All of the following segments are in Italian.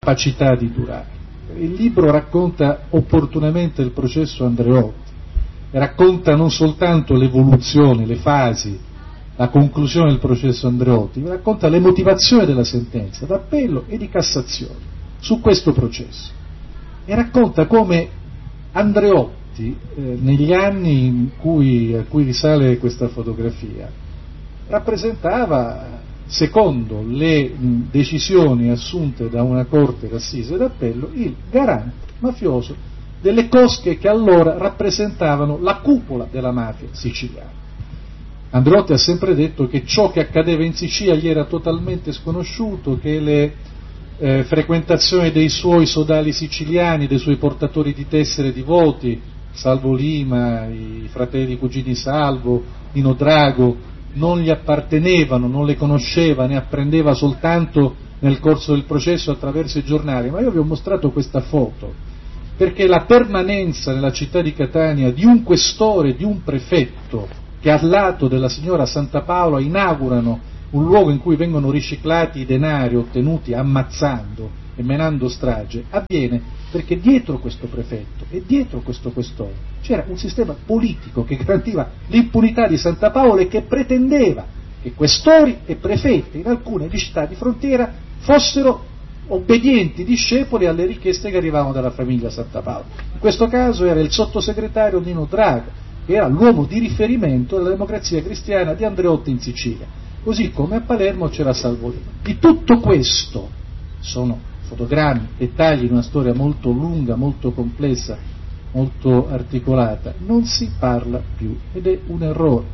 capacità di durare. Il libro racconta opportunamente il processo Andreotti, e racconta non soltanto l'evoluzione, le fasi, la conclusione del processo Andreotti, ma racconta le motivazioni della sentenza d'appello e di Cassazione su questo processo, e racconta come Andreotti, negli anni a cui risale questa fotografia, rappresentava, secondo le decisioni assunte da una corte d'assise d'appello, il garante mafioso delle cosche che allora rappresentavano la cupola della mafia siciliana. Andreotti ha sempre detto che ciò che accadeva in Sicilia gli era totalmente sconosciuto, che le frequentazioni dei suoi sodali siciliani, dei suoi portatori di tessere di voti, Salvo Lima, i fratelli cugini Salvo, Nino Drago, non gli appartenevano, non le conosceva, ne apprendeva soltanto nel corso del processo attraverso i giornali. Ma io vi ho mostrato questa foto perché la permanenza nella città di Catania di un questore, di un prefetto, che al lato della signora Santa Paola inaugurano un luogo in cui vengono riciclati i denari ottenuti ammazzando e menando strage, avviene perché dietro questo prefetto e dietro questo questore c'era un sistema politico che garantiva l'impunità di Santa Paola e che pretendeva che questori e prefetti in alcune città di frontiera fossero obbedienti discepoli alle richieste che arrivavano dalla famiglia Santa Paola. In questo caso era il sottosegretario Nino Drago, che era l'uomo di riferimento della Democrazia Cristiana di Andreotti in Sicilia, così come a Palermo c'era Salvo Lima. Di tutto questo sono fotogrammi, dettagli di una storia molto lunga, molto complessa, molto articolata, non si parla più, ed è un errore,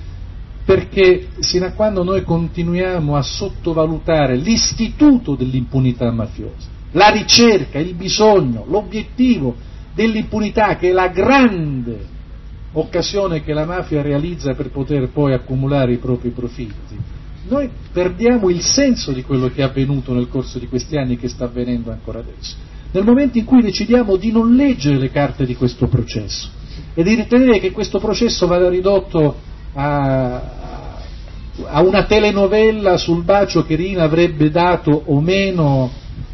perché sino a quando noi continuiamo a sottovalutare l'istituto dell'impunità mafiosa, la ricerca, il bisogno, l'obiettivo dell'impunità, che è la grande occasione che la mafia realizza per poter poi accumulare i propri profitti, noi perdiamo il senso di quello che è avvenuto nel corso di questi anni e che sta avvenendo ancora adesso. Nel momento in cui decidiamo di non leggere le carte di questo processo e di ritenere che questo processo vada ridotto a una telenovela sul bacio che Rina avrebbe dato o meno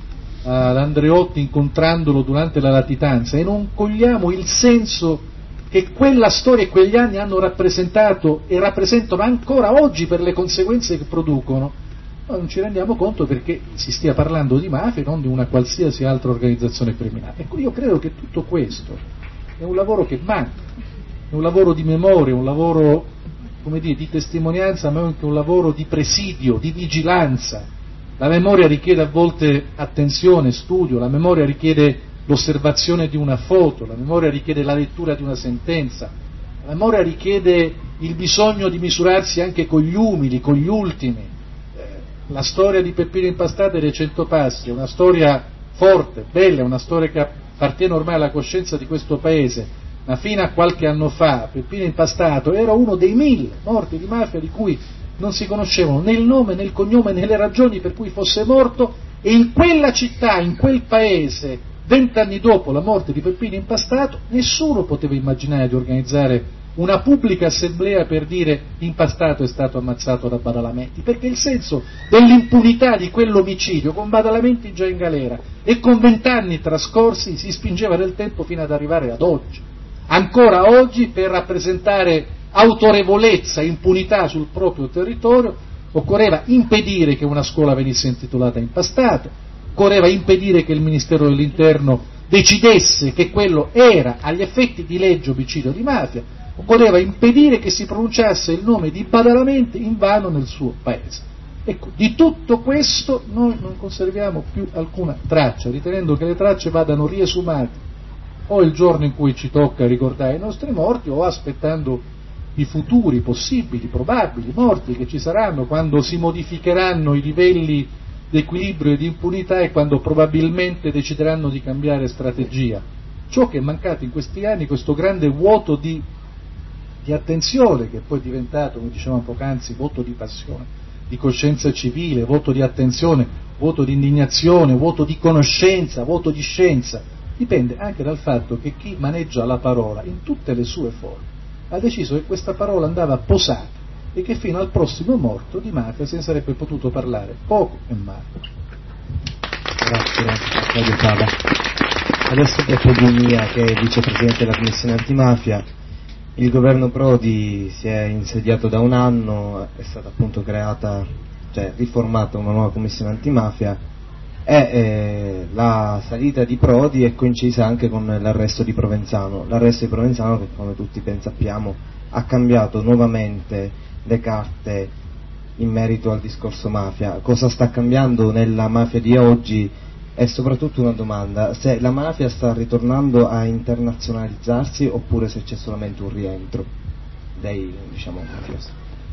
ad Andreotti incontrandolo durante la latitanza, e non cogliamo il senso che quella storia e quegli anni hanno rappresentato e rappresentano ancora oggi per le conseguenze che producono, noi non ci rendiamo conto perché si stia parlando di mafia e non di una qualsiasi altra organizzazione criminale. Ecco, io credo che tutto questo è un lavoro che manca, è un lavoro di memoria, un lavoro, come dire, di testimonianza, ma anche un lavoro di presidio, di vigilanza. La memoria richiede a volte attenzione, studio, la memoria richiede l'osservazione di una foto, la memoria richiede la lettura di una sentenza, la memoria richiede il bisogno di misurarsi anche con gli umili, con gli ultimi. La storia di Peppino Impastato e dei 100 passi è una storia forte, bella, è una storia che appartiene ormai alla coscienza di questo paese, ma fino a qualche anno fa Peppino Impastato era uno dei 1000 morti di mafia di cui non si conoscevano né il nome né il cognome né le ragioni per cui fosse morto, e in quella città, in quel paese, 20 anni dopo la morte di Peppino Impastato, nessuno poteva immaginare di organizzare una pubblica assemblea per dire Impastato è stato ammazzato da Badalamenti, perché il senso dell'impunità di quell'omicidio, con Badalamenti già in galera e con 20 anni trascorsi, si spingeva nel tempo fino ad arrivare ad oggi. Ancora oggi, per rappresentare autorevolezza e impunità sul proprio territorio, occorreva impedire che una scuola venisse intitolata Impastato, occorreva impedire che il Ministero dell'Interno decidesse che quello era agli effetti di legge omicidio di mafia, occorreva impedire che si pronunciasse il nome di Badalamenti invano nel suo paese. Ecco, di tutto questo noi non conserviamo più alcuna traccia, ritenendo che le tracce vadano riesumate o il giorno in cui ci tocca ricordare i nostri morti, o aspettando i futuri possibili, probabili morti che ci saranno quando si modificheranno i livelli di equilibrio e di impunità e quando probabilmente decideranno di cambiare strategia. Ciò che è mancato in questi anni, questo grande vuoto di attenzione, che poi è diventato, come dicevamo poc'anzi, voto di passione, di coscienza civile, voto di attenzione, voto di indignazione, voto di conoscenza, voto di scienza, dipende anche dal fatto che chi maneggia la parola in tutte le sue forme ha deciso che questa parola andava posata e che fino al prossimo morto di mafia se ne sarebbe potuto parlare poco e male. Grazie. Buonasera, Claudio Fava. Adesso per Pomia, che è vicepresidente della Commissione Antimafia, il governo Prodi si è insediato da un anno, è stata appunto creata, cioè riformata una nuova Commissione Antimafia e la salita di Prodi è coincisa anche con l'arresto di Provenzano. L'arresto di Provenzano che, come tutti ben sappiamo, ha cambiato nuovamente le carte in merito al discorso mafia. Cosa sta cambiando nella mafia di oggi? E soprattutto una domanda: se la mafia sta ritornando a internazionalizzarsi oppure se c'è solamente un rientro dei, mafiosi.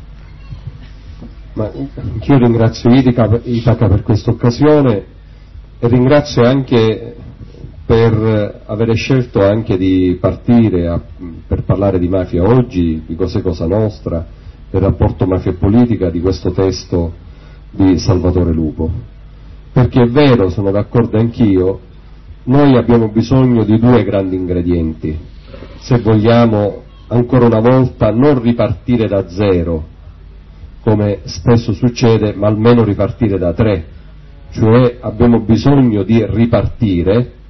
Ma anch'io ringrazio Itaca per questa occasione e ringrazio anche per avere scelto anche di partire per parlare di mafia oggi, di Cos'è Cosa Nostra, del rapporto mafia e politica, di questo testo di Salvatore Lupo. Perché è vero, sono d'accordo anch'io, noi abbiamo bisogno di due grandi ingredienti se vogliamo ancora una volta non ripartire da zero come spesso succede, ma almeno ripartire da tre. Cioè abbiamo bisogno di ripartire